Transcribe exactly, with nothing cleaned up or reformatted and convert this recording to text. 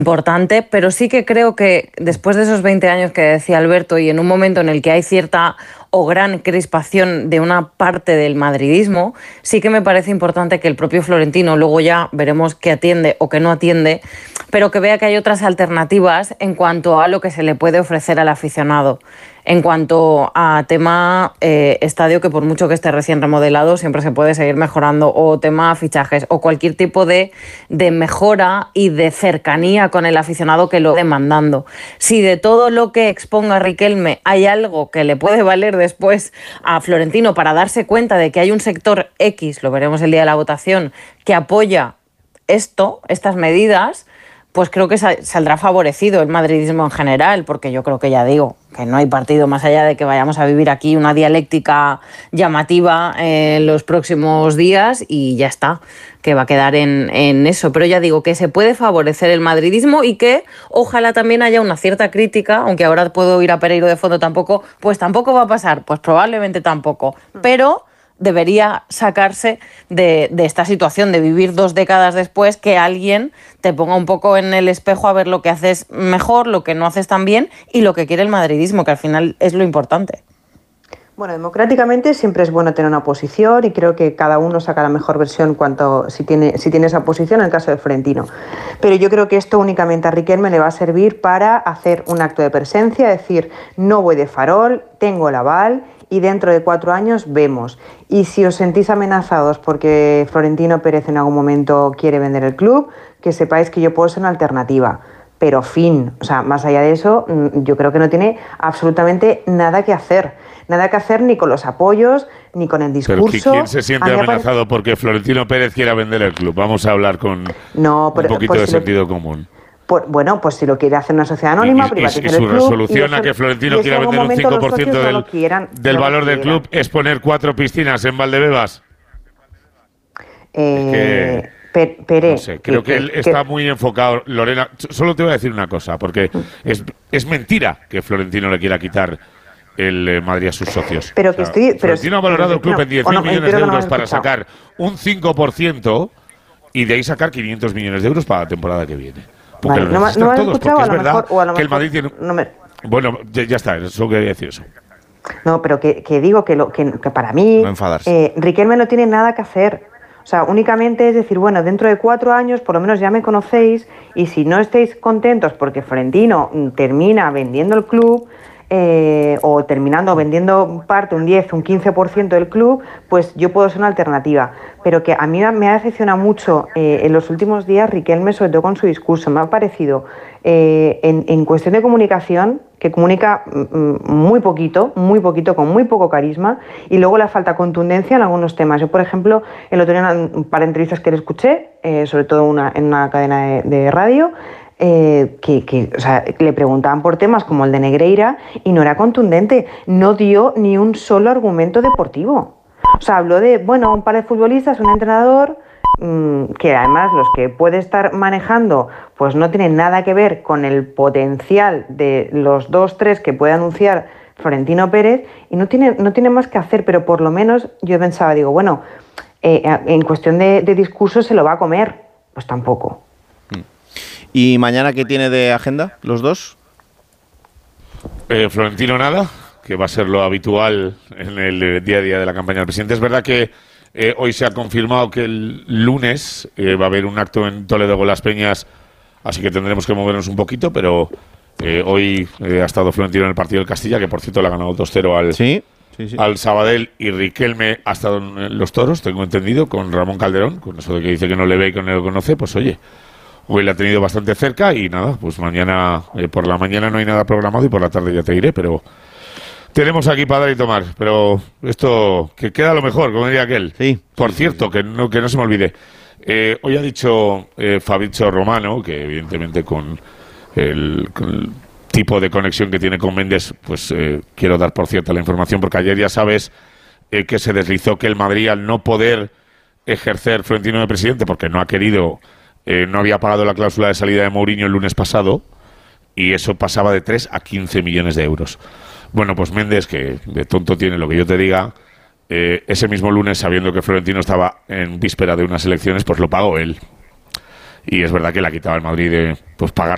importante, pero sí que creo que después de esos veinte años que decía Alberto y en un momento en el que hay cierta o gran crispación de una parte del madridismo, sí que me parece importante que el propio Florentino, luego ya veremos qué atiende o qué no atiende, pero que vea que hay otras alternativas en cuanto a lo que se le puede ofrecer al aficionado. En cuanto a tema eh, estadio, que por mucho que esté recién remodelado, siempre se puede seguir mejorando, o tema fichajes, o cualquier tipo de, de mejora y de cercanía con el aficionado que lo demandando. Si de todo lo que exponga Riquelme hay algo que le puede valer después a Florentino para darse cuenta de que hay un sector X, lo veremos el día de la votación, que apoya esto, estas medidas, pues creo que saldrá favorecido el madridismo en general, porque yo creo que ya digo, que no hay partido más allá de que vayamos a vivir aquí una dialéctica llamativa en los próximos días y ya está, que va a quedar en, en eso. Pero ya digo que se puede favorecer el madridismo y que ojalá también haya una cierta crítica, aunque ahora puedo ir a Pereiro de fondo tampoco, pues tampoco va a pasar, pues probablemente tampoco, pero debería sacarse de, de esta situación de vivir dos décadas después, que alguien te ponga un poco en el espejo a ver lo que haces mejor, lo que no haces tan bien y lo que quiere el madridismo, que al final es lo importante. Bueno, democráticamente siempre es bueno tener una posición y creo que cada uno saca la mejor versión cuanto si tiene, si tiene esa posición en el caso de Florentino. Pero yo creo que esto únicamente a Riquelme le va a servir para hacer un acto de presencia, decir, no voy de farol, tengo el aval y dentro de cuatro años vemos. Y si os sentís amenazados porque Florentino Pérez en algún momento quiere vender el club, que sepáis que yo puedo ser una alternativa. Pero fin, o sea, más allá de eso, yo creo que no tiene absolutamente nada que hacer. Nada que hacer ni con los apoyos, ni con el discurso. Pero ¿quién se siente amenazado parece... porque Florentino Pérez quiera vender el club? Vamos a hablar con no, pero, un poquito pues de si sentido lo... común. Por, bueno, pues si lo quiere hacer una sociedad anónima, privatizar el club. Y su resolución a que Florentino quiera vender un cinco por ciento del, quieran, del valor del club es poner cuatro piscinas en Valdebebas. Eh, es que, Pere, no sé, creo que, que él que, está que, muy enfocado. Lorena, solo te voy a decir una cosa, porque es, es mentira que Florentino le quiera quitar el eh, Madrid a sus socios. Pero que o sea, estoy, pero Florentino ha valorado el club no, en diez mil no, millones de euros no para sacar un cinco por ciento y de ahí sacar quinientos millones de euros para la temporada que viene. Porque vale, lo necesitan no me, no todos, porque es verdad mejor, que el Madrid tiene... No me... Bueno, ya, ya está, solo quería decir eso. No, pero que, que digo que, lo, que, que para mí no eh, Riquelme no tiene nada que hacer. O sea, únicamente es decir, bueno, dentro de cuatro años por lo menos ya me conocéis y si no estáis contentos porque Florentino termina vendiendo el club eh, o terminando vendiendo parte, un diez, un quince por ciento del club, pues yo puedo ser una alternativa. Pero que a mí me ha decepcionado mucho eh, en los últimos días Riquelme, sobre todo con su discurso. Me ha parecido, eh, en, en cuestión de comunicación, que comunica mm, muy poquito, muy poquito, con muy poco carisma, y luego le falta contundencia en algunos temas. Yo, por ejemplo, el otro día en un par de entrevistas que le escuché, eh, sobre todo una, en una cadena de, de radio, Eh, que, que o sea, le preguntaban por temas como el de Negreira y no era contundente, no dio ni un solo argumento deportivo. O sea, habló de, bueno, un par de futbolistas, un entrenador, mmm, que además los que puede estar manejando pues no tienen nada que ver con el potencial de los dos, tres que puede anunciar Florentino Pérez y no tiene, no tiene más que hacer, pero por lo menos yo pensaba, digo, bueno, eh, en cuestión de, de discurso se lo va a comer, pues tampoco. ¿Y mañana qué tiene de agenda los dos? Eh, Florentino nada, que va a ser lo habitual en el día a día de la campaña del presidente. Es verdad que eh, hoy se ha confirmado que el lunes eh, va a haber un acto en Toledo con las Peñas, así que tendremos que movernos un poquito, pero eh, hoy eh, ha estado Florentino en el partido del Castilla, que por cierto le ha ganado dos cero al, ¿Sí? Sí, sí. al Sabadell, y Riquelme ha estado en los Toros, tengo entendido, con Ramón Calderón, con eso de que dice que no le ve y que no lo conoce, pues oye... Hoy la ha tenido bastante cerca y nada, pues mañana, eh, por la mañana no hay nada programado y por la tarde ya te diré, pero tenemos aquí para dar y tomar. Pero esto, que queda lo mejor, como diría aquel. Sí. Por sí, cierto, sí, sí. Que, no, que no se me olvide. Eh, hoy ha dicho eh, Fabrizio Romano, que evidentemente con el, con el tipo de conexión que tiene con Méndez, pues eh, quiero dar por cierta la información, porque ayer ya sabes eh, que se deslizó que el Madrid, al no poder ejercer Florentino de presidente, porque no ha querido... Eh, no había pagado la cláusula de salida de Mourinho el lunes pasado y eso pasaba de tres a quince millones de euros. Bueno, pues Méndez, que de tonto tiene lo que yo te diga, eh, ese mismo lunes, sabiendo que Florentino estaba en víspera de unas elecciones, pues lo pagó él. Y es verdad que le ha quitado al Madrid de pues pagar